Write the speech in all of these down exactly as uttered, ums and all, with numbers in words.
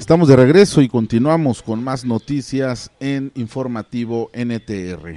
Estamos de regreso y continuamos con más noticias en Informativo N T R.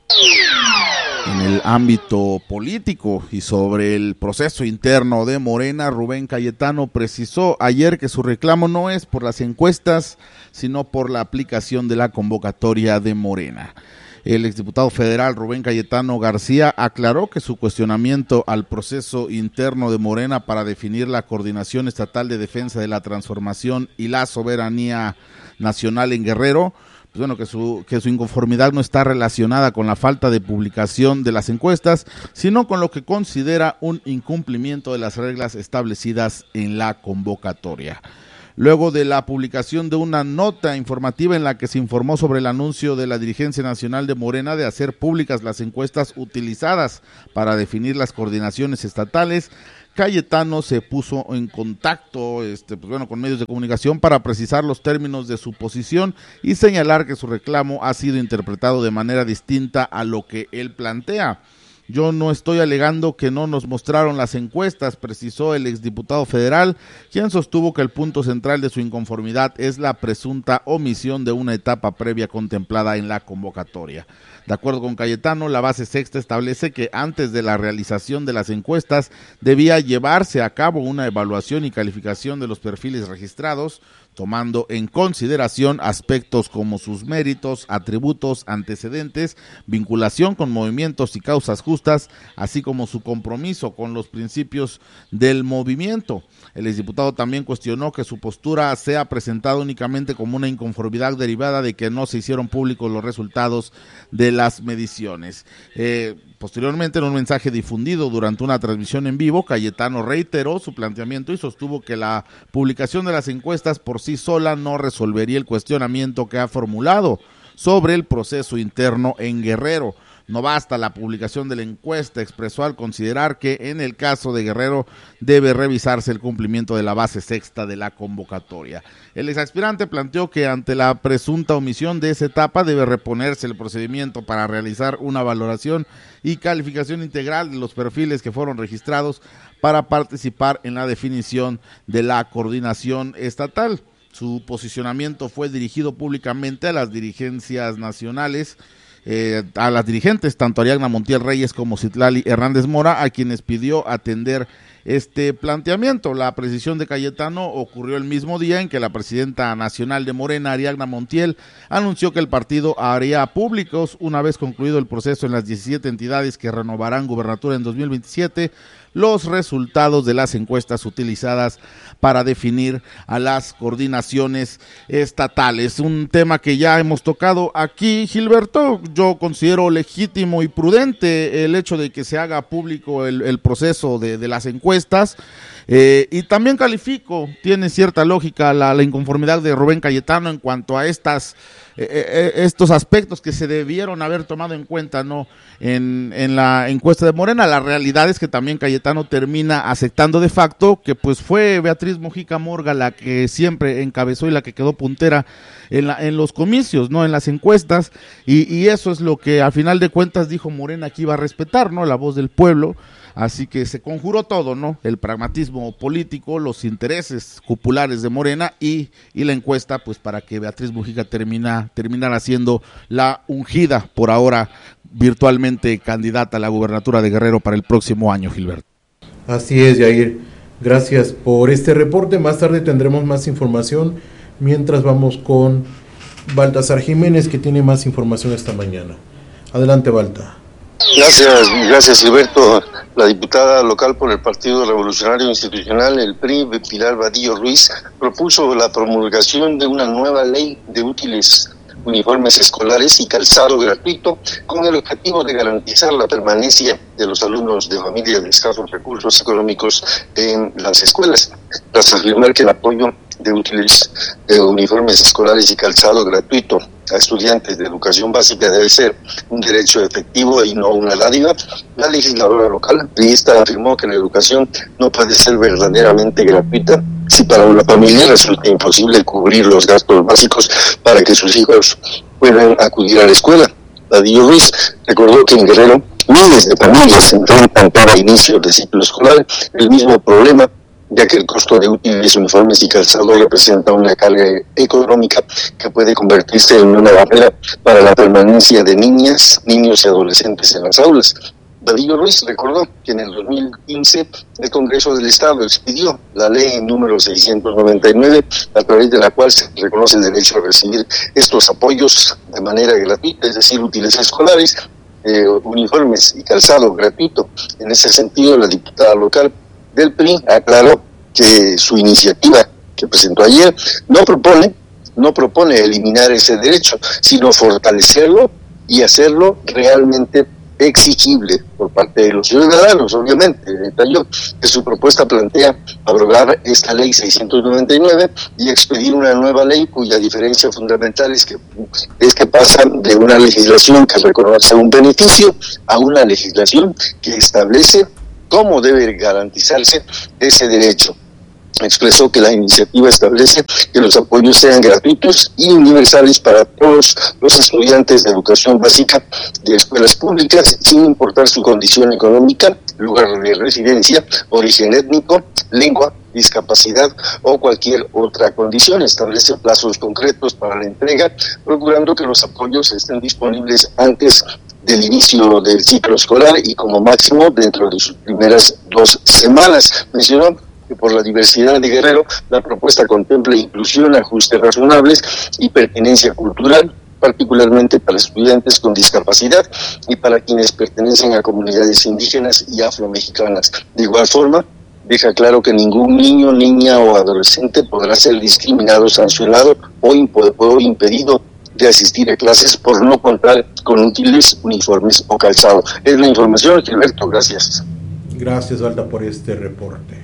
En el ámbito político y sobre el proceso interno de Morena, Rubén Cayetano precisó ayer que su reclamo no es por las encuestas, sino por la aplicación de la convocatoria de Morena. El exdiputado federal Rubén Cayetano García aclaró que su cuestionamiento al proceso interno de Morena para definir la Coordinación Estatal de Defensa de la Transformación y la Soberanía Nacional en Guerrero, pues bueno, que su, que su inconformidad no está relacionada con la falta de publicación de las encuestas, sino con lo que considera un incumplimiento de las reglas establecidas en la convocatoria. Luego de la publicación de una nota informativa en la que se informó sobre el anuncio de la dirigencia nacional de Morena de hacer públicas las encuestas utilizadas para definir las coordinaciones estatales, Cayetano se puso en contacto este, pues bueno, con medios de comunicación para precisar los términos de su posición y señalar que su reclamo ha sido interpretado de manera distinta a lo que él plantea. Yo no estoy alegando que no nos mostraron las encuestas, precisó el exdiputado federal, quien sostuvo que el punto central de su inconformidad es la presunta omisión de una etapa previa contemplada en la convocatoria. De acuerdo con Cayetano, la base sexta establece que antes de la realización de las encuestas debía llevarse a cabo una evaluación y calificación de los perfiles registrados, tomando en consideración aspectos como sus méritos, atributos, antecedentes, vinculación con movimientos y causas justas, así como su compromiso con los principios del movimiento. El exdiputado también cuestionó que su postura sea presentada únicamente como una inconformidad derivada de que no se hicieron públicos los resultados de las mediciones. Eh, Posteriormente, en un mensaje difundido durante una transmisión en vivo, Cayetano reiteró su planteamiento y sostuvo que la publicación de las encuestas por sí sola no resolvería el cuestionamiento que ha formulado sobre el proceso interno en Guerrero. No basta la publicación de la encuesta, expresó al considerar que en el caso de Guerrero debe revisarse el cumplimiento de la base sexta de la convocatoria. El exaspirante planteó que ante la presunta omisión de esa etapa debe reponerse el procedimiento para realizar una valoración y calificación integral de los perfiles que fueron registrados para participar en la definición de la coordinación estatal. Su posicionamiento fue dirigido públicamente a las dirigencias nacionales, Eh, a las dirigentes, tanto Ariadna Montiel Reyes como Citlali Hernández Mora, a quienes pidió atender este planteamiento. La precisión de Cayetano ocurrió el mismo día en que la presidenta nacional de Morena, Ariadna Montiel, anunció que el partido haría públicos, una vez concluido el proceso en las diecisiete entidades que renovarán gubernatura en dos mil veintisiete, los resultados de las encuestas utilizadas para definir a las coordinaciones estatales. Un tema que ya hemos tocado aquí, Gilberto. Yo considero legítimo y prudente el hecho de que se haga público el, el proceso de, de las encuestas. Eh, y también califico, tiene cierta lógica la, la inconformidad de Rubén Cayetano en cuanto a estas eh, eh, estos aspectos que se debieron haber tomado en cuenta, ¿no?, en, en la encuesta de Morena. La realidad es que también Cayetano termina aceptando de facto que pues fue Beatriz Mujica Morga la que siempre encabezó y la que quedó puntera en, la, en los comicios, ¿no?, en las encuestas, y, y eso es lo que al final de cuentas dijo Morena que iba a respetar, ¿no?, la voz del pueblo. Así que se conjuró todo, ¿no?, el pragmatismo político, los intereses cupulares de Morena y, y la encuesta, pues para que Beatriz Mujica termina, terminara siendo la ungida, por ahora virtualmente candidata a la gubernatura de Guerrero para el próximo año, Gilberto. Así es, Yair. Gracias por este reporte. Más tarde tendremos más información, mientras vamos con Baltasar Jiménez, que tiene más información esta mañana. Adelante, Balta. Gracias, gracias Gilberto. La diputada local por el Partido Revolucionario Institucional, el P R I, Pilar Vadillo Ruiz, propuso la promulgación de una nueva ley de útiles, uniformes escolares y calzado gratuito, con el objetivo de garantizar la permanencia de los alumnos de familias de escasos recursos económicos en las escuelas. Tras afirmar que el apoyo de útiles, de uniformes escolares y calzado gratuito a estudiantes de educación básica debe ser un derecho efectivo y no una dádiva, la legisladora local priista afirmó que la educación no puede ser verdaderamente gratuita si para una familia resulta imposible cubrir los gastos básicos para que sus hijos puedan acudir a la escuela. Vadillo Ruiz recordó que en Guerrero miles de familias enfrentan cada inicio de ciclo escolar el mismo problema ya que el costo de útiles, uniformes y calzado representa una carga económica que puede convertirse en una barrera para la permanencia de niñas, niños y adolescentes en las aulas. Vadillo Ruiz recordó que en el dos mil quince el Congreso del Estado expidió la ley número seiscientos noventa y nueve, a través de la cual se reconoce el derecho a recibir estos apoyos de manera gratuita, es decir, útiles escolares, eh, uniformes y calzado gratuito. En ese sentido, la diputada local del P R I aclaró que su iniciativa que presentó ayer no propone, no propone eliminar ese derecho, sino fortalecerlo y hacerlo realmente exigible por parte de los ciudadanos. Obviamente, detalló que su propuesta plantea abrogar esta ley seiscientos noventa y nueve y expedir una nueva ley cuya diferencia fundamental es que, es que pasa de una legislación que reconoce un beneficio a una legislación que establece cómo debe garantizarse ese derecho. Expresó que la iniciativa establece que los apoyos sean gratuitos y universales para todos los estudiantes de educación básica de escuelas públicas, sin importar su condición económica, lugar de residencia, origen étnico, lengua, discapacidad o cualquier otra condición. Establece plazos concretos para la entrega, procurando que los apoyos estén disponibles antes del inicio del ciclo escolar y como máximo dentro de sus primeras dos semanas. Mencionó que por la diversidad de Guerrero, la propuesta contempla inclusión, ajustes razonables y pertinencia cultural, particularmente para estudiantes con discapacidad y para quienes pertenecen a comunidades indígenas y afromexicanas. De igual forma, deja claro que ningún niño, niña o adolescente podrá ser discriminado, sancionado o, imp- o impedido de asistir a clases por no contar con útiles, uniformes o calzado. Es la información, Gilberto, gracias. Gracias, Alda, por este reporte.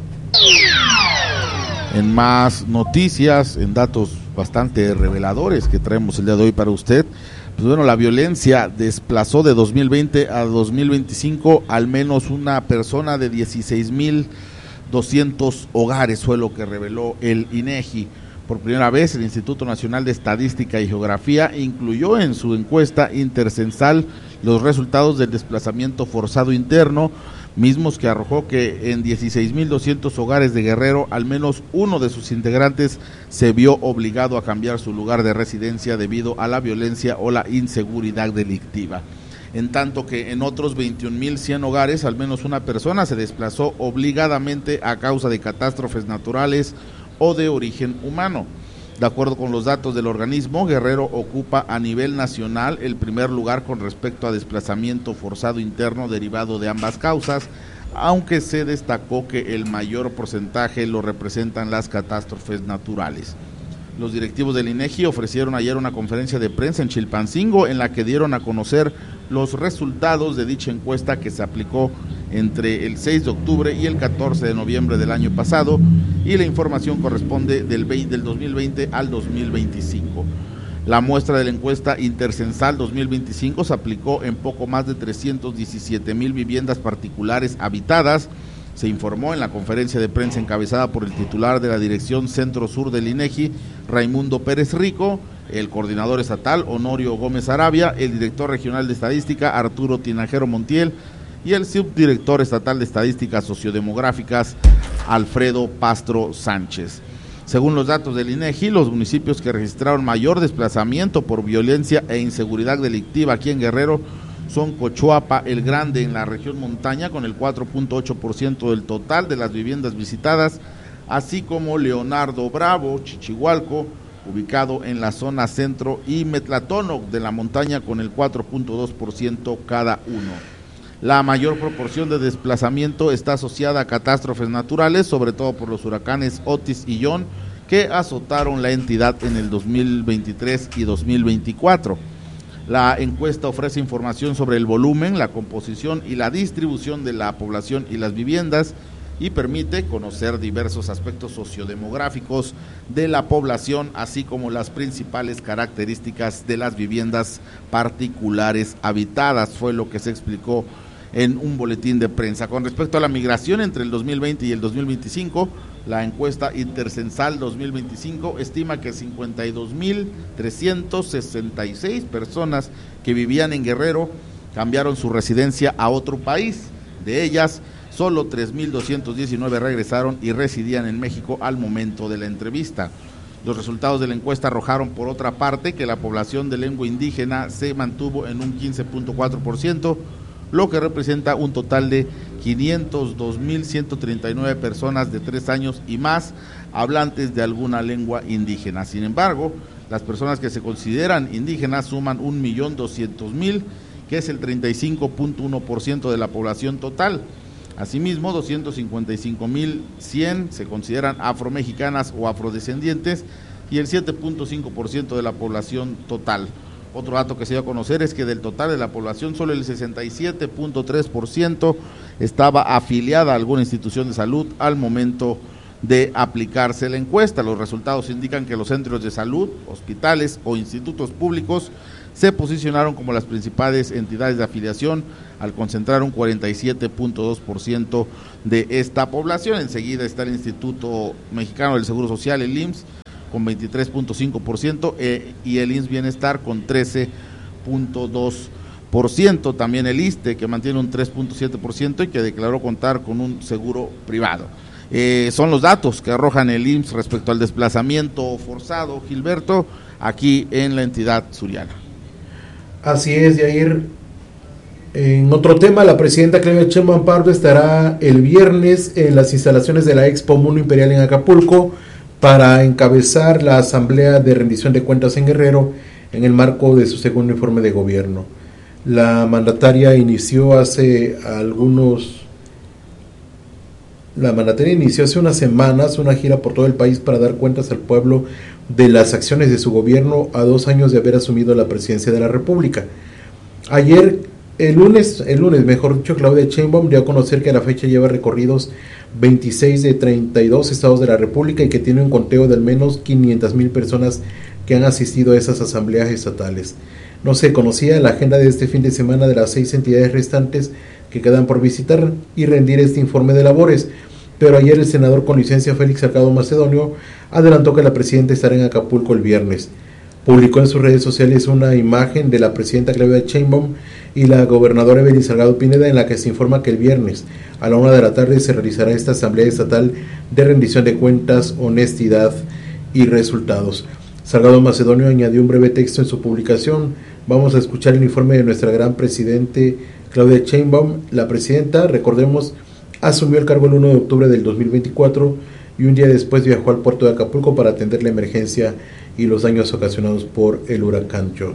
En más noticias, en datos bastante reveladores que traemos el día de hoy para usted, pues bueno, la violencia desplazó de dos mil veinte a dos mil veinticinco al menos una persona de dieciséis mil doscientos hogares, fue lo que reveló el INEGI. Por primera vez, el Instituto Nacional de Estadística y Geografía incluyó en su encuesta intercensal los resultados del desplazamiento forzado interno, mismos que arrojó que en dieciséis mil doscientos hogares de Guerrero, al menos uno de sus integrantes se vio obligado a cambiar su lugar de residencia debido a la violencia o la inseguridad delictiva. En tanto que en otros veintiún mil cien hogares, al menos una persona se desplazó obligadamente a causa de catástrofes naturales o de origen humano. De acuerdo con los datos del organismo, Guerrero ocupa a nivel nacional el primer lugar con respecto a desplazamiento forzado interno derivado de ambas causas, aunque se destacó que el mayor porcentaje lo representan las catástrofes naturales. Los directivos del INEGI ofrecieron ayer una conferencia de prensa en Chilpancingo en la que dieron a conocer los resultados de dicha encuesta que se aplicó entre el seis de octubre y el catorce de noviembre del año pasado, y la información corresponde del, veinte, del dos mil veinte al dos mil veinticinco. La muestra de la encuesta intercensal dos mil veinticinco se aplicó en poco más de trescientos diecisiete mil viviendas particulares habitadas. Se informó en la conferencia de prensa encabezada por el titular de la Dirección Centro Sur del INEGI, Raimundo Pérez Rico, el coordinador estatal, Honorio Gómez Arabia, el director regional de estadística, Arturo Tinajero Montiel, y el subdirector estatal de estadísticas sociodemográficas, Alfredo Pastro Sánchez. Según los datos del INEGI, los municipios que registraron mayor desplazamiento por violencia e inseguridad delictiva aquí en Guerrero son Cochuapa, El Grande en la región montaña con el cuatro punto ocho por ciento del total de las viviendas visitadas, así como Leonardo Bravo, Chichihualco, ubicado en la zona centro, y Metlatónoc de la montaña con el cuatro punto dos por ciento cada uno. La mayor proporción de desplazamiento está asociada a catástrofes naturales, sobre todo por los huracanes Otis y John, que azotaron la entidad en el dos mil veintitrés y dos mil veinticuatro. La encuesta ofrece información sobre el volumen, la composición y la distribución de la población y las viviendas, y permite conocer diversos aspectos sociodemográficos de la población, así como las principales características de las viviendas particulares habitadas, fue lo que se explicó en un boletín de prensa. Con respecto a la migración entre el dos mil veinte y el dos mil veinticinco, la encuesta intercensal dos mil veinticinco estima que cincuenta y dos mil trescientas sesenta y seis personas que vivían en Guerrero cambiaron su residencia a otro país. De ellas, solo tres mil doscientos diecinueve regresaron y residían en México al momento de la entrevista. Los resultados de la encuesta arrojaron, por otra parte, que la población de lengua indígena se mantuvo en un quince punto cuatro por ciento, lo que representa un total de quinientos dos mil ciento treinta y nueve personas de tres años y más hablantes de alguna lengua indígena. Sin embargo, las personas que se consideran indígenas suman un millón doscientos mil, que es el treinta y cinco punto uno por ciento de la población total. Asimismo, doscientos cincuenta y cinco mil cien se consideran afromexicanas o afrodescendientes y el siete punto cinco por ciento de la población total. Otro dato que se dio a conocer es que del total de la población solo el sesenta y siete punto tres por ciento estaba afiliada a alguna institución de salud al momento de aplicarse la encuesta. Los resultados indican que los centros de salud, hospitales o institutos públicos se posicionaron como las principales entidades de afiliación al concentrar un cuarenta y siete punto dos por ciento de esta población. Enseguida está el Instituto Mexicano del Seguro Social, el I M S S, con veintitrés punto cinco por ciento eh, y el I M S S Bienestar con trece punto dos por ciento. También el I S S S T E, que mantiene un tres punto siete por ciento y que declaró contar con un seguro privado. Eh, son los datos que arrojan el I M S S respecto al desplazamiento forzado, Gilberto, aquí en la entidad suriana. Así es, Yair. En otro tema, la presidenta Claudia Sheinbaum Pardo estará el viernes en las instalaciones de la Expo Mundo Imperial en Acapulco para encabezar la asamblea de rendición de cuentas en Guerrero en el marco de su segundo informe de gobierno. La mandataria inició hace algunos La mandataria inició hace unas semanas una gira por todo el país para dar cuentas al pueblo de las acciones de su gobierno a dos años de haber asumido la presidencia de la República. Ayer, el lunes, el lunes mejor dicho, Claudia Sheinbaum dio a conocer que a la fecha lleva recorridos veintiséis de treinta y dos estados de la República y que tiene un conteo de al menos quinientas mil personas que han asistido a esas asambleas estatales. No se conocía la agenda de este fin de semana de las seis entidades restantes que quedan por visitar y rendir este informe de labores, pero ayer el senador con licencia Félix Salgado Macedonio adelantó que la presidenta estará en Acapulco el viernes. Publicó en sus redes sociales una imagen de la presidenta Claudia Sheinbaum y la gobernadora Evelyn Salgado Pineda, en la que se informa que el viernes a la una de la tarde se realizará esta asamblea estatal de rendición de cuentas, honestidad y resultados. Salgado Macedonio añadió un breve texto en su publicación. Vamos a escuchar el informe de nuestra gran presidente Claudia Sheinbaum. La presidenta, recordemos, asumió el cargo el uno de octubre del dos mil veinticuatro y un día después viajó al puerto de Acapulco para atender la emergencia y los daños ocasionados por el huracán John.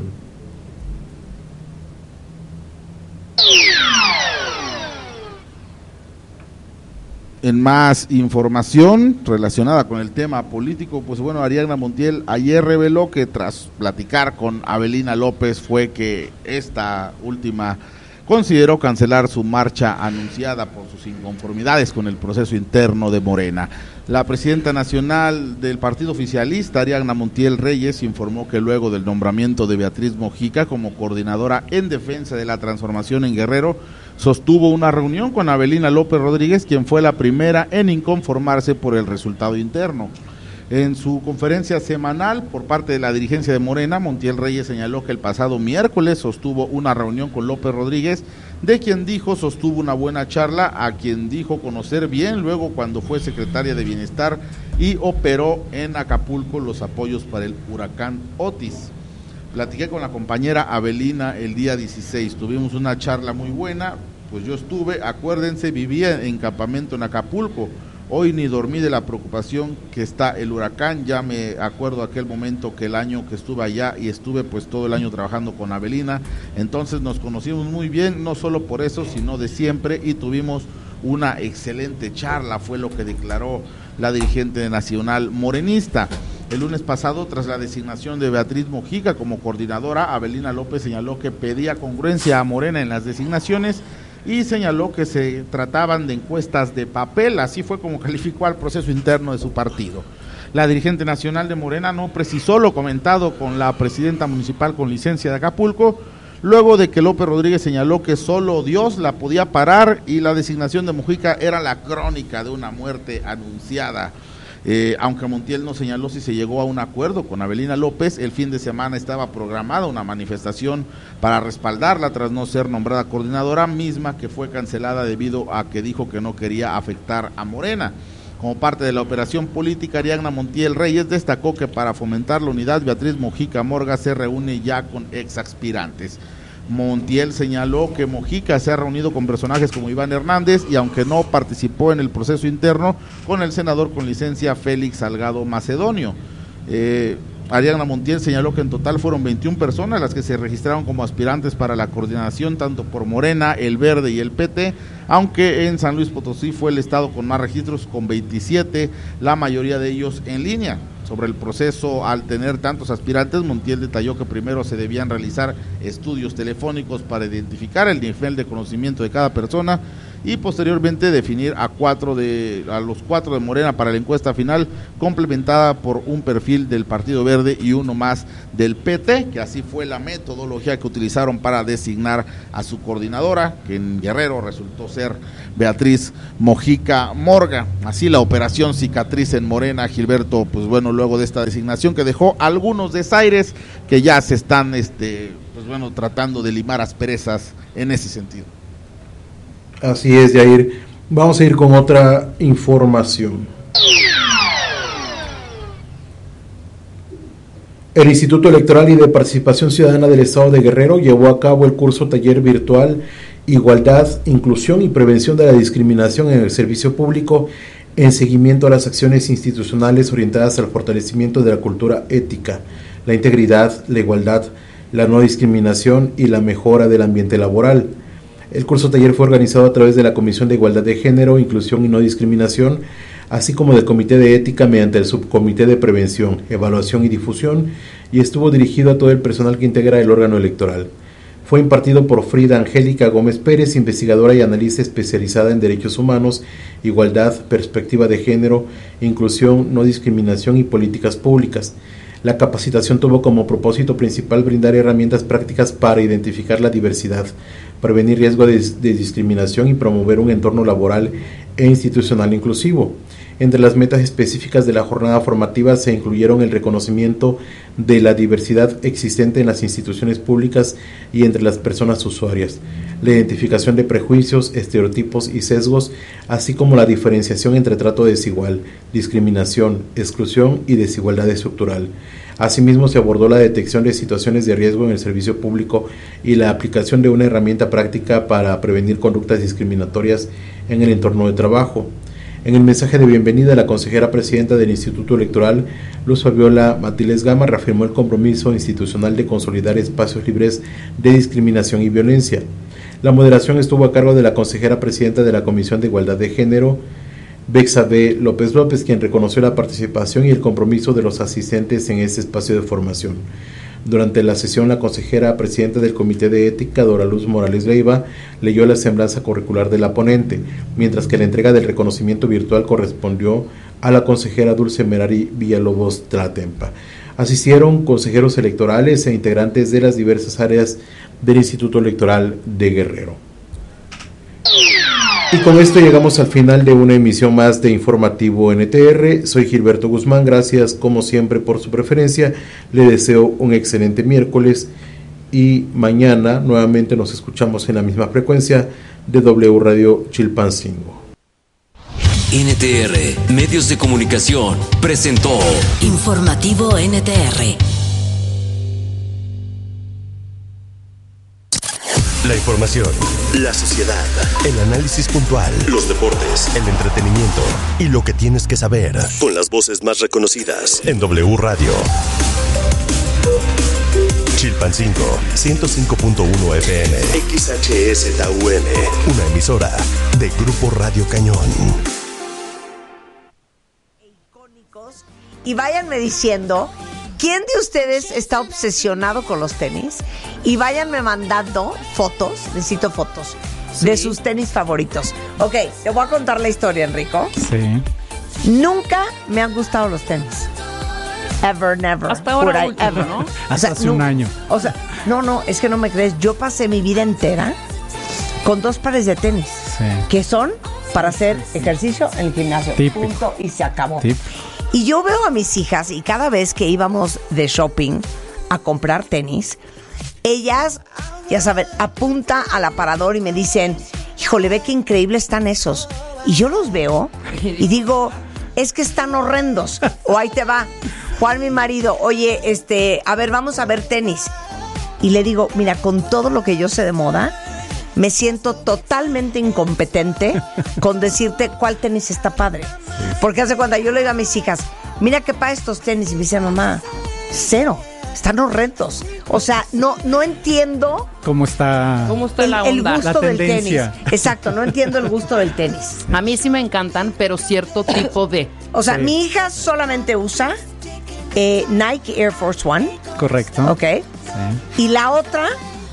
En más información relacionada con el tema político, pues bueno, Ariadna Montiel ayer reveló que tras platicar con Avelina López fue que esta última consideró cancelar su marcha anunciada por sus inconformidades con el proceso interno de Morena. La presidenta nacional del partido oficialista, Ariadna Montiel Reyes, informó que luego del nombramiento de Beatriz Mojica como coordinadora en defensa de la transformación en Guerrero, sostuvo una reunión con Avelina López Rodríguez, quien fue la primera en inconformarse por el resultado interno. En su conferencia semanal por parte de la dirigencia de Morena, Montiel Reyes señaló que el pasado miércoles sostuvo una reunión con López Rodríguez, de quien dijo sostuvo una buena charla, a quien dijo conocer bien luego cuando fue secretaria de Bienestar y operó en Acapulco los apoyos para el huracán Otis. Platiqué con la compañera Avelina el día dieciséis, tuvimos una charla muy buena, pues yo estuve, acuérdense, vivía en campamento en Acapulco. Hoy ni dormí de la preocupación que está el huracán. Ya me acuerdo aquel momento que el año que estuve allá y estuve pues todo el año trabajando con Avelina, entonces nos conocimos muy bien, no solo por eso, sino de siempre, y tuvimos una excelente charla, fue lo que declaró la dirigente nacional morenista. El lunes pasado, tras la designación de Beatriz Mojica como coordinadora, Avelina López señaló que pedía congruencia a Morena en las designaciones y señaló que se trataban de encuestas de papel, así fue como calificó al proceso interno de su partido. La dirigente nacional de Morena no precisó lo comentado con la presidenta municipal con licencia de Acapulco, luego de que López Rodríguez señaló que solo Dios la podía parar y la designación de Mojica era la crónica de una muerte anunciada. Eh, aunque Montiel no señaló si se llegó a un acuerdo con Avelina López, el fin de semana estaba programada una manifestación para respaldarla tras no ser nombrada coordinadora, misma que fue cancelada debido a que dijo que no quería afectar a Morena. Como parte de la operación política, Ariadna Montiel Reyes destacó que para fomentar la unidad, Beatriz Mojica Morga se reúne ya con ex aspirantes. Montiel señaló que Mojica se ha reunido con personajes como Iván Hernández y aunque no participó en el proceso interno, con el senador con licencia Félix Salgado Macedonio. Eh, Ariadna Montiel señaló que en total fueron veintiuna personas las que se registraron como aspirantes para la coordinación tanto por Morena, el Verde y el P T, aunque en San Luis Potosí fue el estado con más registros con veintisiete, la mayoría de ellos en línea. Sobre el proceso, al tener tantos aspirantes, Montiel detalló que primero se debían realizar estudios telefónicos para identificar el nivel de conocimiento de cada persona y posteriormente definir a cuatro de a los cuatro de Morena para la encuesta final, complementada por un perfil del Partido Verde y uno más del P T, que así fue la metodología que utilizaron para designar a su coordinadora, que en Guerrero resultó ser Beatriz Mojica Morga. Así la operación cicatriz en Morena, Gilberto, pues bueno, luego de esta designación que dejó algunos desaires que ya se están, este, pues bueno, tratando de limar asperezas en ese sentido. Así es, Yair. Vamos a ir con otra información. El Instituto Electoral y de Participación Ciudadana del Estado de Guerrero llevó a cabo el curso taller virtual Igualdad, Inclusión y Prevención de la Discriminación en el Servicio Público en seguimiento a las acciones institucionales orientadas al fortalecimiento de la cultura ética, la integridad, la igualdad, la no discriminación y la mejora del ambiente laboral. El curso taller fue organizado a través de la Comisión de Igualdad de Género, Inclusión y No Discriminación, así como del Comité de Ética mediante el Subcomité de Prevención, Evaluación y Difusión, y estuvo dirigido a todo el personal que integra el órgano electoral. Fue impartido por Frida Angélica Gómez Pérez, investigadora y analista especializada en derechos humanos, igualdad, perspectiva de género, inclusión, no discriminación y políticas públicas. La capacitación tuvo como propósito principal brindar herramientas prácticas para identificar la diversidad, prevenir riesgo de, de discriminación y promover un entorno laboral e institucional inclusivo. Entre las metas específicas de la jornada formativa se incluyeron el reconocimiento de la diversidad existente en las instituciones públicas y entre las personas usuarias, la identificación de prejuicios, estereotipos y sesgos, así como la diferenciación entre trato desigual, discriminación, exclusión y desigualdad estructural. Asimismo, se abordó la detección de situaciones de riesgo en el servicio público y la aplicación de una herramienta práctica para prevenir conductas discriminatorias en el entorno de trabajo. En el mensaje de bienvenida, la consejera presidenta del Instituto Electoral, Luz Fabiola Matiles Gama, reafirmó el compromiso institucional de consolidar espacios libres de discriminación y violencia. La moderación estuvo a cargo de la consejera presidenta de la Comisión de Igualdad de Género, Bexabe López López, quien reconoció la participación y el compromiso de los asistentes en este espacio de formación. Durante la sesión, la consejera presidenta del Comité de Ética, Dora Luz Morales Leiva, leyó la semblanza curricular de la ponente, mientras que la entrega del reconocimiento virtual correspondió a la consejera Dulce Merari Villalobos Tlatempa. Asistieron consejeros electorales e integrantes de las diversas áreas del Instituto Electoral de Guerrero. Y con esto llegamos al final de una emisión más de Informativo N T R. Soy Gilberto Guzmán, gracias como siempre por su preferencia. Le deseo un excelente miércoles y mañana nuevamente nos escuchamos en la misma frecuencia de W Radio Chilpancingo. N T R, Medios de Comunicación, presentó Informativo N T R. La información, la sociedad, el análisis puntual, los deportes, el entretenimiento y lo que tienes que saber. Con las voces más reconocidas en W Radio. Chilpancingo, ciento cinco punto uno F M. X H S T U M. Una emisora de Grupo Radio Cañón. Icónicos. Y váyanme diciendo, ¿quién de ustedes está obsesionado con los tenis? Y váyanme mandando fotos, necesito fotos, ¿sí?, de sus tenis favoritos. Ok, te voy a contar la historia, Enrico. Sí. Nunca me han gustado los tenis. Ever, never. Hasta ahora I, último, ever. ¿no? Hasta Hasta hace un año. O sea, no, no, es que no me crees. Yo pasé mi vida entera con dos pares de tenis. Sí. Que son para hacer ejercicio en el gimnasio. Típico. Punto y se acabó. Típico. Y yo veo a mis hijas y cada vez que íbamos de shopping a comprar tenis, ellas, ya saben, apuntan al aparador y me dicen, híjole, ve qué increíble están esos. Y yo los veo y digo, es que están horrendos. O ahí te va, Juan, mi marido, oye, este, a ver, vamos a ver tenis. Y le digo, mira, con todo lo que yo sé de moda, me siento totalmente incompetente con decirte cuál tenis está padre. Porque hace cuando yo le digo a mis hijas, mira qué para estos tenis, y me dice, mamá, cero, están horrendos. O sea, no, no entiendo ¿Cómo está, ¿Cómo está el, la el onda? gusto La del tenis. tendencia. Exacto, no entiendo el gusto del tenis. A mí sí me encantan, pero cierto tipo de... O sea, Sí. mi hija solamente usa eh, Nike Air Force One, Correcto. ¿ok? Sí. Y la otra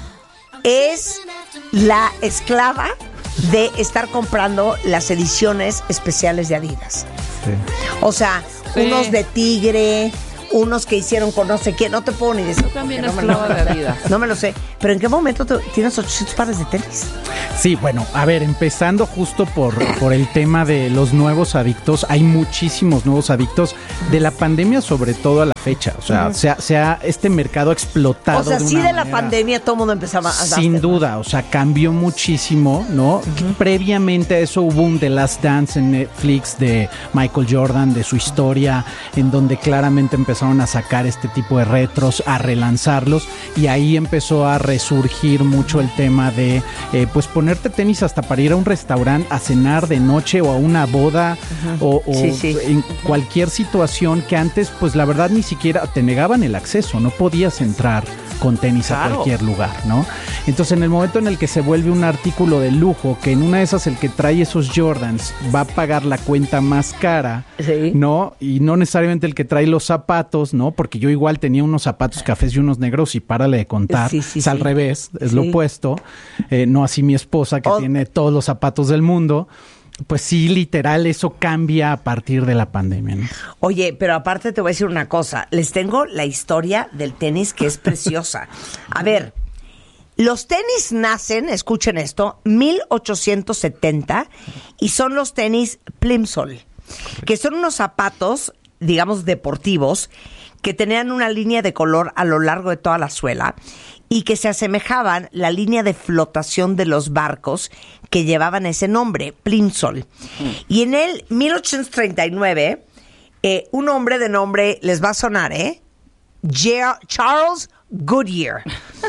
es la esclava de estar comprando las ediciones especiales de Adidas. Sí. O sea, Sí. unos de tigre, unos que hicieron con no sé quién, no te puedo ni decir. Yo también porque no me esclava lo- de Adidas. No me lo sé. Pero ¿en qué momento te- tienes ochocientos pares de tenis? Sí, bueno, a ver, empezando justo por, por el tema de los nuevos adictos, hay muchísimos nuevos adictos de la pandemia, sobre todo a la fecha. O sea, Ujú. se, ha, se ha este mercado explotado. O sea, de sí una de la manera- pandemia todo el mundo empezaba a darse. Sin duda, o sea, cambió muchísimo, ¿no? Previamente a eso hubo un The Last Dance en Netflix de Michael Jordan, de su historia, en donde claramente empezaron a sacar este tipo de retros, a relanzarlos, y ahí empezó a resurgir mucho el tema de, eh, pues, ponerte tenis hasta para ir a un restaurante, a cenar de noche o a una boda, o, o Sí, sí. en cualquier situación que antes, pues, la verdad, ni siquiera te negaban el acceso, no podías entrar con tenis a Claro. cualquier lugar, ¿no? Entonces, en el momento en el que se vuelve un artículo de lujo, que en una de esas el que trae esos Jordans va a pagar la cuenta más cara, Sí. ¿no? Y no necesariamente el que trae los zapatos, ¿no? Porque yo igual tenía unos zapatos cafés y unos negros y párale de contar. Sí, sí, es al sí. revés, es lo Sí. opuesto. Eh, no así mi esposa, que O- tiene todos los zapatos del mundo. Pues sí, literal, eso cambia a partir de la pandemia, ¿no? Oye, pero aparte te voy a decir una cosa. Les tengo la historia del tenis que es preciosa. A ver, los tenis nacen, escuchen esto, mil ochocientos setenta y son los tenis Plimsoll, que son unos zapatos, digamos, deportivos que tenían una línea de color a lo largo de toda la suela y que se asemejaban la línea de flotación de los barcos que llevaban ese nombre, Plimsoll. Y en el mil ochocientos treinta y nueve, eh, un hombre de nombre, les va a sonar, ¿eh? Ger- Charles Goodyear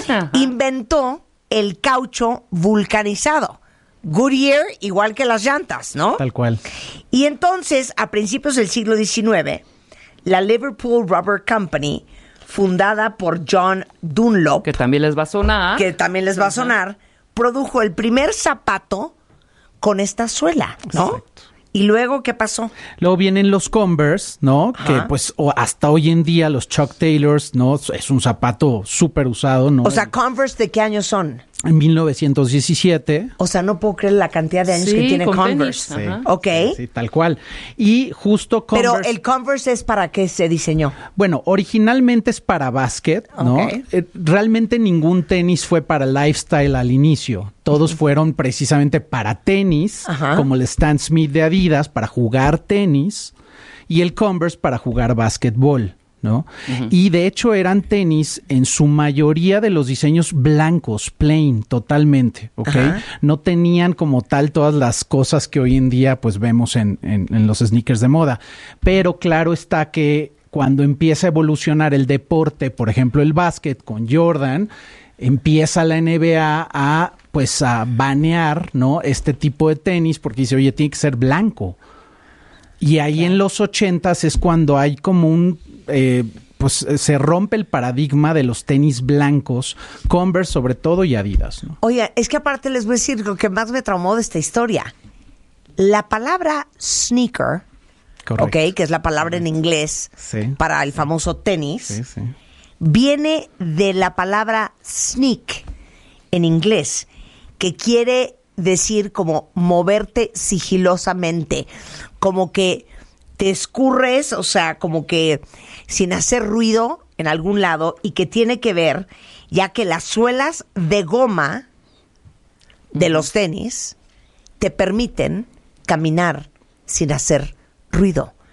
inventó el caucho vulcanizado. Goodyear, igual que las llantas, ¿no? Tal cual. Y entonces, a principios del siglo diecinueve, la Liverpool Rubber Company, fundada por John Dunlop, Que también les va a sonar. que también les va a sonar, produjo el primer zapato con esta suela, ¿no? Exacto. Y luego, ¿qué pasó? Luego vienen los Converse, ¿no? Ajá. Que pues o hasta hoy en día los Chuck Taylors, ¿no? Es un zapato súper usado, ¿no? O sea, Converse, ¿de qué años son? En mil novecientos diecisiete. O sea, no puedo creer la cantidad de años Sí, que tiene con Converse. tenis, ajá. Ok. Sí, tal cual. Y justo Converse... Pero el Converse es para qué se diseñó. Bueno, originalmente es para básquet, ¿no? Ok. Eh, realmente ningún tenis fue para lifestyle al inicio. Todos fueron precisamente para tenis, Ajá. como el Stan Smith de Adidas, para jugar tenis, y el Converse para jugar básquetbol, ¿no? Y de hecho eran tenis en su mayoría de los diseños blancos, plain, totalmente, ¿ok? Ajá. No tenían como tal todas las cosas que hoy en día pues vemos en, en, en los sneakers de moda. Pero claro está que cuando empieza a evolucionar el deporte, por ejemplo el básquet con Jordan, empieza la N B A a pues a banear, ¿no? Este tipo de tenis porque dice, oye, tiene que ser blanco. Y ahí en los ochentas es cuando hay como un, eh, pues se rompe el paradigma de los tenis blancos, Converse sobre todo y Adidas, ¿no? Oye, es que aparte les voy a decir lo que más me traumó de esta historia. La palabra sneaker, Correcto. ok, que es la palabra en inglés Sí. para el famoso tenis, Sí, sí. viene de la palabra sneak en inglés, que quiere decir como moverte sigilosamente, como que te escurres, o sea, como que sin hacer ruido en algún lado, y que tiene que ver, ya que las suelas de goma de los tenis te permiten caminar sin hacer ruido.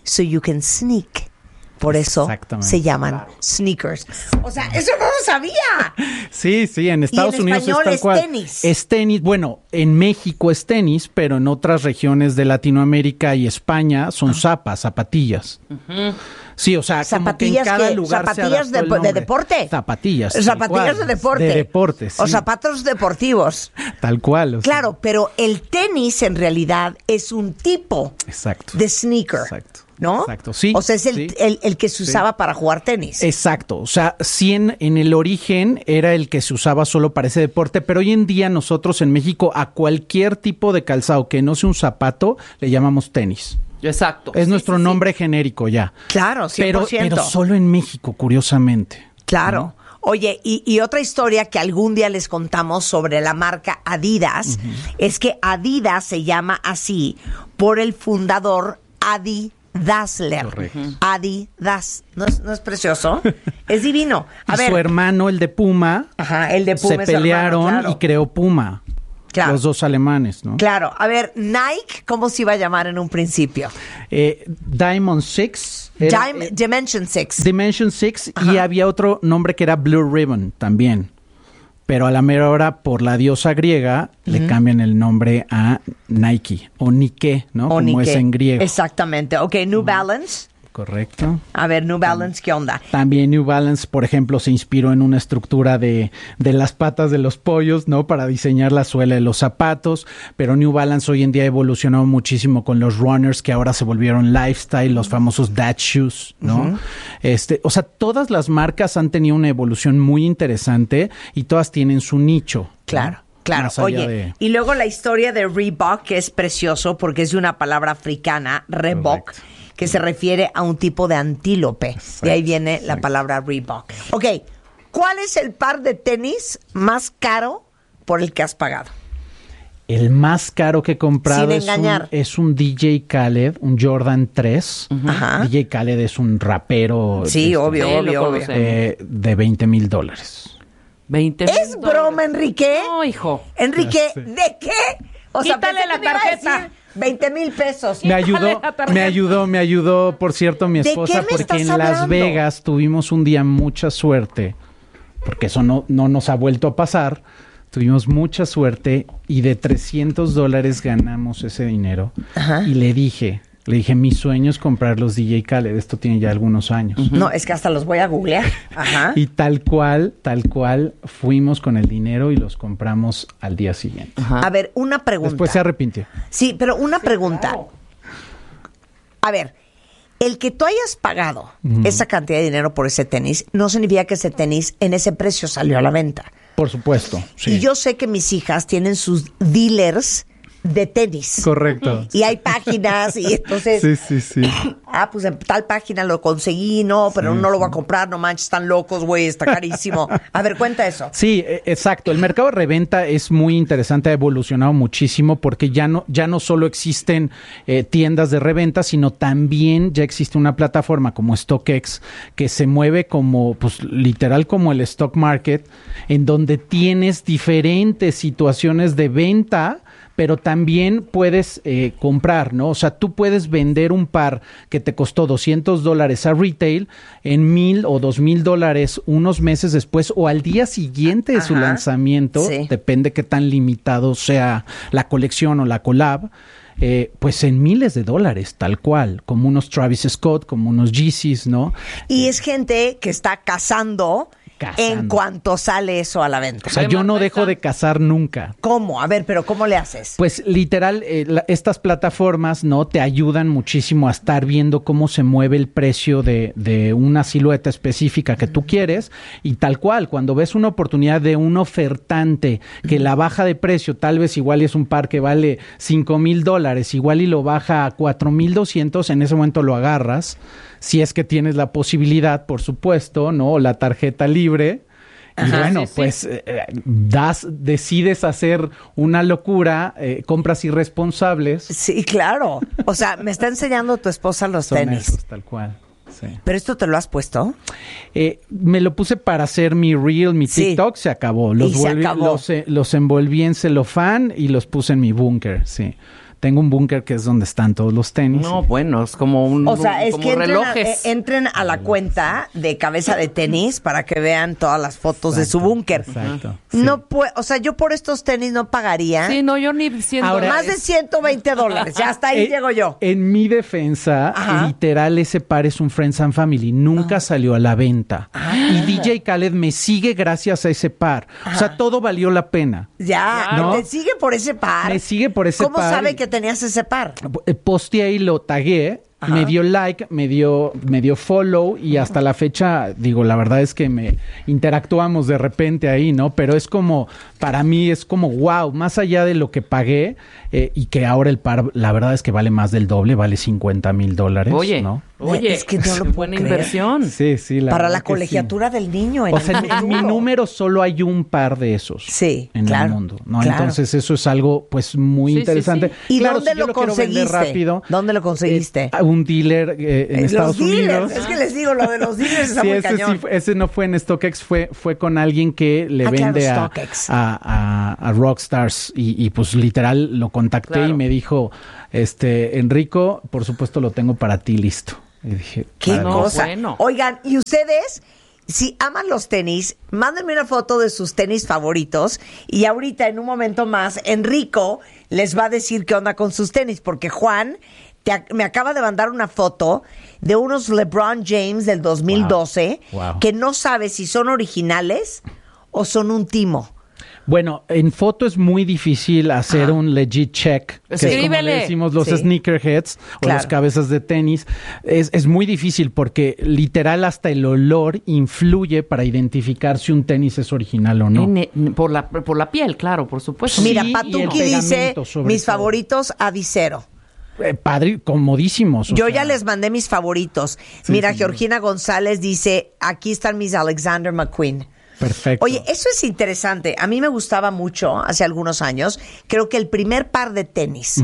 so you can sneak. Por eso se llaman claro. sneakers. O sea, eso no lo sabía. Sí, sí, en Estados y en Unidos español es tal es cual. tenis. Es tenis. Bueno, en México es tenis, pero en otras regiones de Latinoamérica y España son zapas, zapatillas. Uh-huh. Sí, o sea, como que en cada que, lugar zapatillas se de, de deporte. Zapatillas. Zapatillas de deporte. De deporte, sí. O zapatos deportivos. Tal cual. O sea. Claro, pero el tenis en realidad es un tipo Exacto. de sneaker. Exacto. ¿No? Exacto, sí. O sea, es el, sí. el, el que se usaba sí. para jugar tenis. Exacto. O sea, sí en, en el origen era el que se usaba solo para ese deporte, pero hoy en día nosotros en México a cualquier tipo de calzado que no sea un zapato le llamamos tenis. Exacto. Es sí, nuestro sí, nombre sí. genérico ya. Claro, cien por ciento. Pero, pero solo en México, curiosamente. Claro. ¿No? Oye, y, y otra historia que algún día les contamos sobre la marca Adidas uh-huh. es que Adidas se llama así por el fundador Adi Dassler. Correcto. Adidas. ¿No es, no es precioso? Es divino. A y ver. su hermano, el de Puma, Ajá, el de Puma se pelearon hermano, claro. y creó Puma. Claro. Los dos alemanes, ¿no? Claro. A ver, Nike, ¿cómo se iba a llamar en un principio? Eh, Diamond Six. Era, Dim- eh, Dimension Six. Dimension Six. Ajá. Y había otro nombre que era Blue Ribbon también. Pero a la mera hora, por la diosa griega, uh-huh. le cambian el nombre a Nike o Nike, ¿no? O Como Nike. es en griego. Exactamente. Ok, New Balance. Correcto. A ver, New Balance, ¿qué onda? También New Balance, por ejemplo, se inspiró en una estructura de, de las patas de los pollos, ¿no? Para diseñar la suela de los zapatos. Pero New Balance hoy en día ha evolucionado muchísimo con los runners que ahora se volvieron lifestyle, los famosos dad shoes, ¿no? Uh-huh. Este, o sea, todas las marcas han tenido una evolución muy interesante y todas tienen su nicho. Claro. ¿no? Claro, oye, de... y luego la historia de Reebok, que es precioso porque es de una palabra africana, Reebok, correcto. Que se refiere a un tipo de antílope. Exacto, de ahí viene exacto. la palabra Reebok. Ok, ¿cuál es el par de tenis más caro por el que has pagado? El más caro que he comprado Sin es engañar. un, es un D J Khaled, un Jordan tres. Uh-huh. D J Khaled es un rapero. Sí, este, obvio, de, obvio, obvio. Eh, de veinte mil dólares. veinte ¿Es broma, Enrique? No, hijo. Enrique, ¿de qué? O sea, quítale la tarjeta. veinte mil pesos. Me ayudó, me ayudó, me ayudó, por cierto, mi esposa, ¿De qué me porque estás en hablando? Las Vegas tuvimos un día mucha suerte, porque eso no, no nos ha vuelto a pasar. Tuvimos mucha suerte y de trescientos dólares ganamos ese dinero. Ajá. Y le dije, le dije, mi sueño es comprar los D J Khaled. Esto tiene ya algunos años. Uh-huh. No, es que hasta los voy a googlear. Ajá. Y tal cual, tal cual, fuimos con el dinero y los compramos al día siguiente. Ajá. A ver, una pregunta. Después se arrepintió. Sí, pero una sí, pregunta. Claro. A ver, el que tú hayas pagado uh-huh. esa cantidad de dinero por ese tenis, no significa que ese tenis en ese precio salió a la venta. Por supuesto, sí. Y yo sé que mis hijas tienen sus dealers de tenis. Correcto. Y hay páginas y entonces... Sí, sí, sí. Ah, pues en tal página lo conseguí, no, pero sí, no lo voy a comprar, no manches, están locos, güey, está carísimo. A ver, cuenta eso. Sí, exacto. El mercado de reventa es muy interesante, ha evolucionado muchísimo porque ya no, ya no solo existen eh, tiendas de reventa, sino también ya existe una plataforma como StockX que se mueve como, pues literal como el stock market, en donde tienes diferentes situaciones de venta, pero también puedes eh, comprar, ¿no? O sea, tú puedes vender un par que te costó doscientos dólares a retail en mil o dos mil dólares unos meses después o al día siguiente de Ajá. su lanzamiento, sí. depende qué tan limitado sea la colección o la collab, eh, pues en miles de dólares, tal cual, como unos Travis Scott, como unos Yeezys, ¿no? Y eh, es gente que está cazando... Cazando. En cuanto sale eso a la venta. O sea, yo no dejo de cazar nunca. ¿Cómo? A ver, pero ¿cómo le haces? Pues literal, eh, la, estas plataformas, ¿no? Te ayudan muchísimo a estar viendo cómo se mueve el precio de, de una silueta específica que tú quieres y tal cual, cuando ves una oportunidad de un ofertante que la baja de precio, tal vez igual es un par que vale cinco mil dólares, igual y lo baja a cuatro mil doscientos, en ese momento lo agarras. Si es que tienes la posibilidad, por supuesto, ¿no? O la tarjeta libre. Y Ajá, bueno, sí, pues sí. Eh, das, decides hacer una locura, eh, compras irresponsables. Sí, claro. O sea, me está enseñando tu esposa los Son tenis. Esos, tal cual. Sí. ¿Pero esto te lo has puesto? Eh, me lo puse para hacer mi reel, mi sí. TikTok, se acabó. Los, y volví, se acabó. Los, eh, los envolví en celofán y los puse en mi búnker, sí. tengo un búnker que es donde están todos los tenis. No, bueno, es como un O sea, es como que entren a, relojes. eh, entren a la cuenta de Cabeza de Tenis para que vean todas las fotos de su búnker. Exacto. No puede, o sea, yo por estos tenis no pagaría Sí, no, yo ni diciendo. Ahora, más de ciento veinte dólares. Ya hasta ahí Eh, llego yo. En mi defensa, Ajá. literal, ese par es un Friends and Family. Nunca salió a la venta. Y D J Khaled me sigue gracias a ese par. O sea, todo valió la pena. Ya, ¿no? te sigue por ese par. Me sigue por ese ¿Cómo par. sabe que tenías ese par? Eh, Posteé y lo tagué. Ajá. Me dio like, me dio, me dio follow y hasta la fecha, digo, la verdad es que me interactuamos de repente ahí, ¿no? Pero es como, para mí es como, wow, más allá de lo que pagué eh, y que ahora el par, la verdad es que vale más del doble, vale cincuenta mil dólares, Oye, ¿no? oye, Es que no lo puedo buena creer. inversión. Sí, sí. La Para verdad la que colegiatura del niño. sí. En O sea, el en, en mi futuro. número solo hay un par de esos Sí, en claro, el mundo, ¿no? claro. Entonces eso es algo, pues, muy Sí, sí, interesante. sí. ¿Y Claro, dónde si yo lo quiero vender conseguiste? rápido, ¿Dónde lo conseguiste? eh, a un dealer eh, en Eh, Estados los dealers, Unidos. es que les digo, lo de los dealers está Sí, muy ese, cañón. sí fue- ese no fue en StockX, fue, fue con alguien que le Ah, claro, vende a, StockX. a, a- a Rockstars y, y pues literal lo contacté Claro. y me dijo, este, Enrico, por supuesto lo tengo para ti listo. Y dije, Qué maravilloso. cosa. bueno. Oigan, y ustedes, si aman los tenis, mándenme una foto de sus tenis favoritos y ahorita en un momento más Enrico les va a decir qué onda con sus tenis, porque Juan te ac- me acaba de mandar una foto de unos LeBron James del dos mil doce Wow. Wow. que no sabe si son originales o son un timo. Bueno, en foto es muy difícil hacer un legit check, que es como Escríbele. le decimos los Sí. sneakerheads o Claro. los cabezas de tenis. Es, es muy difícil porque literal hasta el olor influye para identificar si un tenis es original o no. En- por, la, por la piel, claro, por supuesto. Mira, Sí, y Patuki el dice, pegamento, sobre mis todo. favoritos Adicero. Eh, padre, comodísimos. o Yo sea. ya les mandé mis favoritos. Mira, Georgina González dice, aquí están mis Alexander McQueen. Perfecto. Oye, eso es interesante. A mí me gustaba mucho hace algunos años. Creo que el primer par de tenis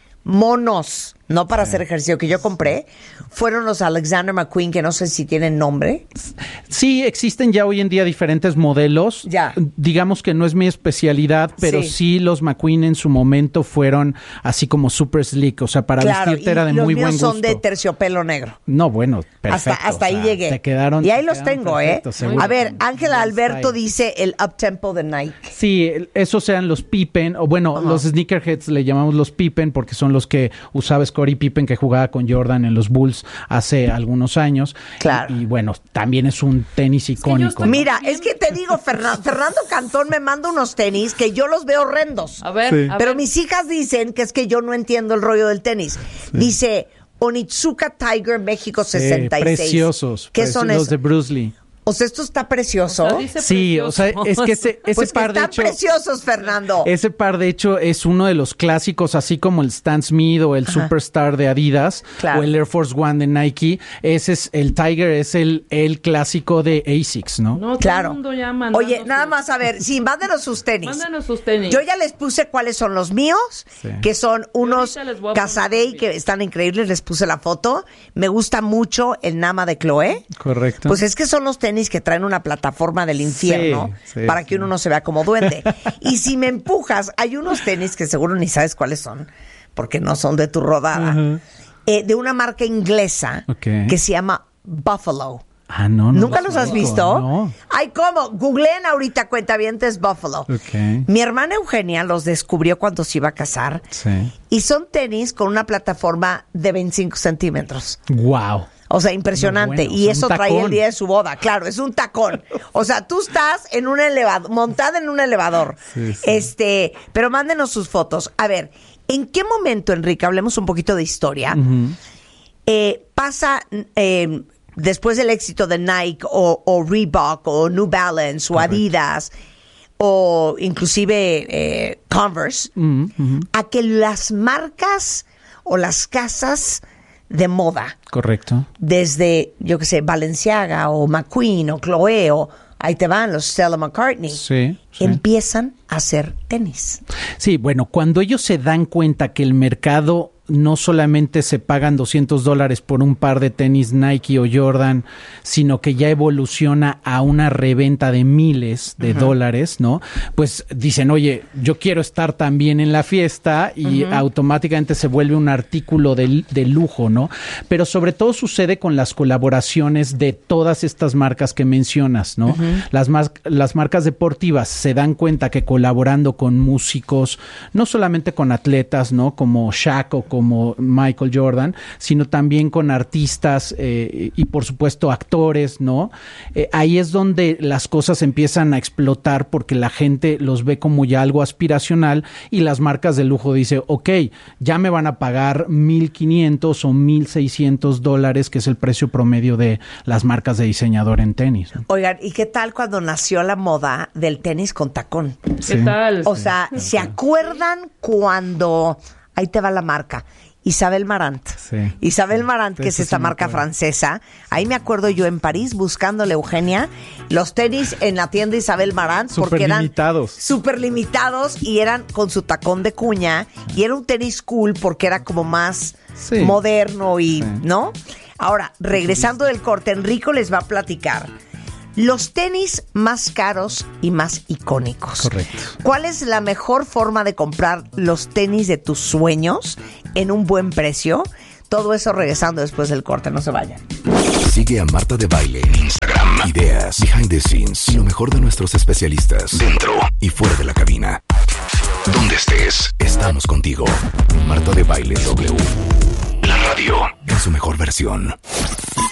monos, no para hacer ejercicio, que yo compré, fueron los Alexander McQueen, que no sé si tienen nombre. Sí, existen ya hoy en día diferentes modelos. Ya. Digamos que no es mi especialidad, pero Sí. sí, los McQueen en su momento fueron así como super slick, o sea, para Claro, vestirte era de y los muy míos buen son gusto. de terciopelo negro. No, bueno, perfecto. hasta hasta o ahí sea, llegué. Te quedaron. y ahí te los quedaron tengo, perfectos, ¿eh? seguro. A ver, Ángela Buen Alberto style. dice el uptempo de Nike. Sí, el- esos sean los Pippen, o bueno, Ajá. los sneakerheads le llamamos los Pippen porque son los que usaba Scottie Pippen, que jugaba con Jordan en los Bulls hace algunos años. Claro. Y, y bueno, también es un tenis yo icónico. estoy- Mira, es que te digo, Fernan- Fernando Cantón me manda unos tenis que yo los veo horrendos. A ver, Sí. a Pero ver. mis hijas dicen que es que yo no entiendo el rollo del tenis. Dice Onitsuka Tiger México Sí, sesenta y seis. preciosos. ¿Qué preciosos, son los esos? de Bruce Lee. O sea, esto está precioso. O sea, dice Sí, o sea, precioso. es que ese, ese Pues que par de están hecho, preciosos, Fernando. ese par de hecho es uno de los clásicos, así como el Stan Smith o el Superstar de Adidas Claro. o el Air Force One de Nike. Ese es el Tiger, es el, el clásico de Asics, ¿no? No, todo Claro. el mundo ya mandando Oye, nada sus- más a ver, sí, mándenos sus tenis. Mándanos sus tenis. Yo ya les puse cuáles son los míos, Sí. que son unos ahorita les voy a poner Casadei los que míos. están increíbles, les puse la foto. Me gusta mucho el Nama de Chloé. Correcto. Pues es que son los tenis que traen una plataforma del infierno Sí, sí, para sí. que uno no se vea como duende. Y si me empujas, hay unos tenis que seguro ni sabes cuáles son, porque no son de tu rodada, Ajá. eh, de una marca inglesa Ok. que se llama Buffalo. Ah, no, no. ¿Nunca los has conozco, visto? No. Ay, ¿cómo? Googleen ahorita cuentavientes Buffalo. Ok. Mi hermana Eugenia los descubrió cuando se iba a casar. Sí. Y son tenis con una plataforma de veinticinco centímetros. Wow. O sea, impresionante. No, bueno, y es un eso traía el tacón. día de su boda. Claro, es un tacón. O sea, tú estás en un elevador, montada en un elevador. Sí, sí. Este, pero mándenos sus fotos. A ver, ¿en qué momento, Enrique, hablemos un poquito de historia, eh, pasa eh, después del éxito de Nike o, o Reebok o New Balance o Adidas o inclusive eh, Converse, Mm, ujú. a que las marcas o las casas de moda, Correcto. desde, yo qué sé, Balenciaga o McQueen o Chloé o ahí te van los Stella McCartney, Sí, sí. empiezan a hacer tenis. Sí, bueno, cuando ellos se dan cuenta que el mercado no solamente se pagan doscientos dólares por un par de tenis Nike o Jordan, sino que ya evoluciona a una reventa de miles de uh-huh. dólares, ¿no? Pues dicen, oye, yo quiero estar también en la fiesta y uh-huh. automáticamente se vuelve un artículo de, de lujo, ¿no? Pero sobre todo sucede con las colaboraciones de todas estas marcas que mencionas, ¿no? Uh-huh. Las, mar- las marcas deportivas se dan cuenta que colaborando con músicos, no solamente con atletas, ¿no? Como Shaq o como Michael Jordan, sino también con artistas eh, y por supuesto actores, ¿no? Eh, ahí es donde las cosas empiezan a explotar porque la gente los ve como ya algo aspiracional y las marcas de lujo dicen, ok, ya me van a pagar mil quinientos o mil seiscientos dólares, que es el precio promedio de las marcas de diseñador en tenis, ¿no? Oigan, ¿y qué tal cuando nació la moda del tenis con tacón? ¿Qué sí. tal? O sea, ¿se acuerdan cuando... Ahí te va la marca. Isabel Marant. Sí. Isabel Marant, que es esta sí marca francesa. Ahí me acuerdo yo en París buscándole a Eugenia los tenis en la tienda Isabel Marant super porque eran limitados. súper limitados y eran con su tacón de cuña y era un tenis cool porque era como más sí. moderno y, sí. ¿no? Ahora, regresando del corte, Enrico les va a platicar los tenis más caros y más icónicos. Correcto. ¿Cuál es la mejor forma de comprar los tenis de tus sueños en un buen precio? Todo eso regresando después del corte, no se vayan. Sigue a Marta de Baile en Instagram. Ideas, behind the scenes y lo mejor de nuestros especialistas dentro y fuera de la cabina. Donde estés, estamos contigo. Marta de Baile W. La radio en su mejor versión.